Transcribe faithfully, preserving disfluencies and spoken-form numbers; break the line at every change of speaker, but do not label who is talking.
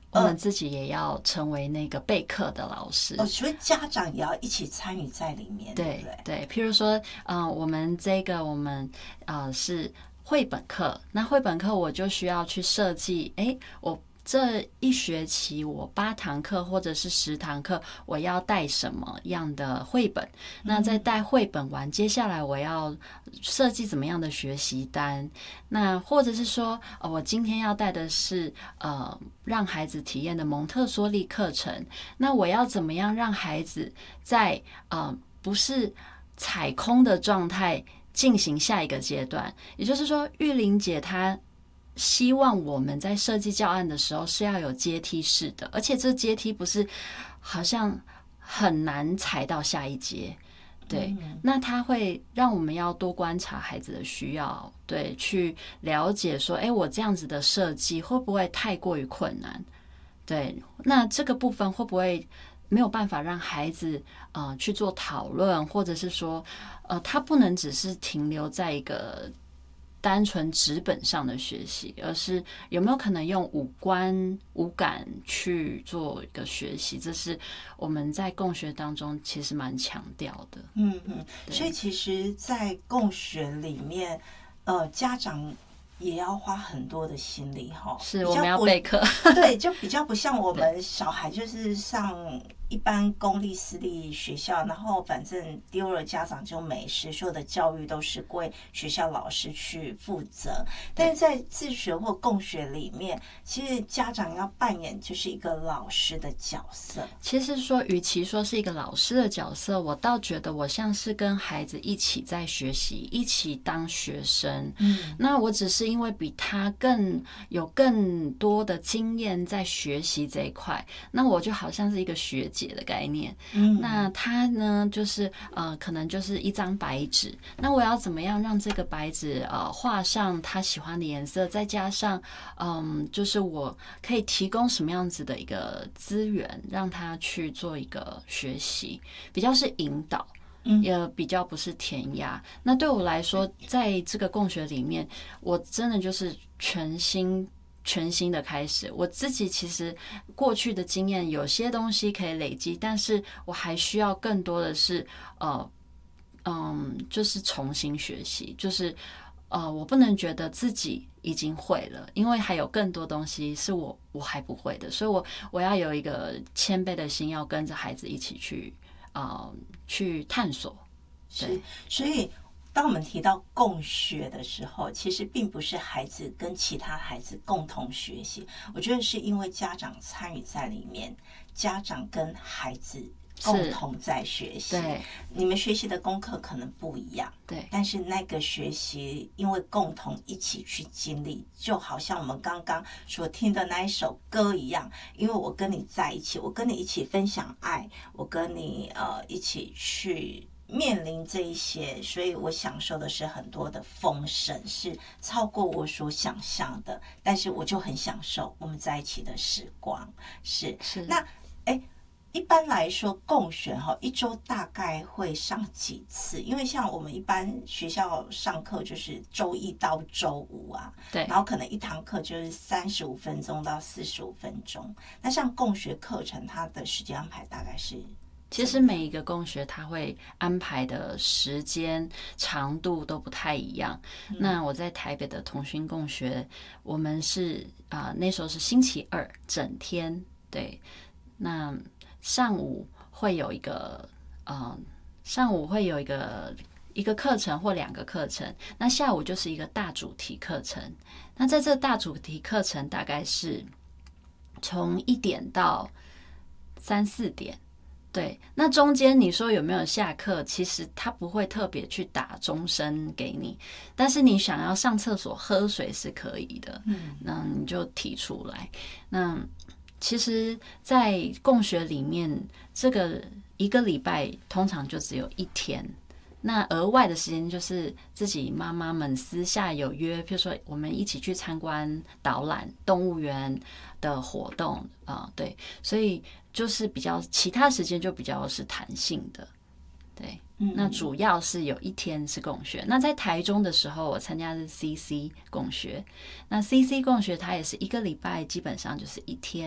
我们自己也要成为那个备课的老师。
哦，所以家长也要一起参与在里面，对不对？
对，譬如说，嗯、呃，我们这个我们呃是绘本课，那绘本课我就需要去设计，哎，我这一学期我八堂课或者是十堂课，我要带什么样的绘本？那在带绘本完，接下来我要设计怎么样的学习单？那或者是说，呃，我今天要带的是呃让孩子体验的蒙特梭利课程，那我要怎么样让孩子在呃不是踩空的状态进行下一个阶段？也就是说，玉玲姐她希望我们在设计教案的时候是要有阶梯式的，而且这阶梯不是好像很难踩到下一阶。对，那它会让我们要多观察孩子的需要，对，去了解说，哎，我这样子的设计会不会太过于困难？对，那这个部分会不会没有办法让孩子呃去做讨论，或者是说，呃，他不能只是停留在一个单纯纸本上的学习，而是有没有可能用五官五感去做一个学习？这是我们在共学当中其实蛮强调的。
嗯嗯，所以其实，在共学里面，呃，家长也要花很多的心力哈。
是，我们要备课。
对，就比较不像我们小孩，就是上一般公立私立学校，然后反正丢了家长就没事，所有的教育都是归学校老师去负责。但是在自学或共学里面，其实家长要扮演就是一个老师的角色。
其实说，与其说是一个老师的角色，我倒觉得我像是跟孩子一起在学习，一起当学生。嗯，那我只是因为比他更有更多的经验在学习这一块，那我就好像是一个学姐的概念。嗯，那他呢，就是呃，可能就是一张白纸，那我要怎么样让这个白纸呃画上他喜欢的颜色，再加上嗯，就是我可以提供什么样子的一个资源，让他去做一个学习，比较是引导。也比较不是填鸭。那对我来说，在这个共学里面，我真的就是全新全新的开始。我自己其实过去的经验有些东西可以累积，但是我还需要更多的是呃嗯，就是重新学习，就是呃，我不能觉得自己已经会了，因为还有更多东西是我我还不会的，所以我我要有一个谦卑的心，要跟着孩子一起去。呃，去探索。
是，所以当我们提到共学的时候，其实并不是孩子跟其他孩子共同学习，我觉得是因为家长参与在里面，家长跟孩子共同在学习。
对，
你们学习的功课可能不一样，
对，
但是那个学习因为共同一起去经历，就好像我们刚刚所听的那一首歌一样，因为我跟你在一起，我跟你一起分享爱，我跟你呃一起去面临这一些，所以我享受的是很多的丰盛，是超过我所想象的，但是我就很享受我们在一起的时光。是
是，
那哎。一般来说，共学哈一周大概会上几次？因为像我们一般学校上课就是周一到周五啊，
对，
然后可能一堂课就是三十五分钟到四十五分钟。那像共学课程，它的时间安排大概是？
其实每一个共学，它会安排的时间长度都不太一样。嗯、那我在台北的同心共学，我们是啊、呃、那时候是星期二整天，对，那。上午会有一个，呃，上午会有一个一个课程或两个课程，那下午就是一个大主题课程。那在这大主题课程大概是从一点到三四点，对。那中间你说有没有下课？其实他不会特别去打钟声给你，但是你想要上厕所喝水是可以的，嗯，那你就提出来，那。其实，在共学里面，这个一个礼拜通常就只有一天，那额外的时间就是自己妈妈们私下有约，比如说我们一起去参观导览动物园的活动啊、呃，对，所以就是比较其他时间就比较是弹性的，对。那主要是有一天是共学。那在台中的时候，我参加的是 C C 共学。那 C C 共学它也是一个礼拜，基本上就是一天。